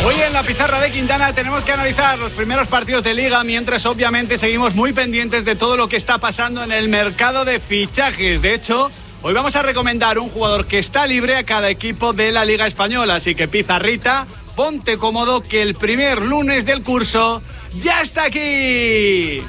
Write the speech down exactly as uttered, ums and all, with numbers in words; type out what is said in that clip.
Hoy en la pizarra de Quintana tenemos que analizar los primeros partidos de Liga, mientras obviamente seguimos muy pendientes de todo lo que está pasando en el mercado de fichajes. De hecho, hoy vamos a recomendar un jugador que está libre a cada equipo de la Liga Española. Así que, Pizarrita, ponte cómodo que el primer lunes del curso ya está aquí.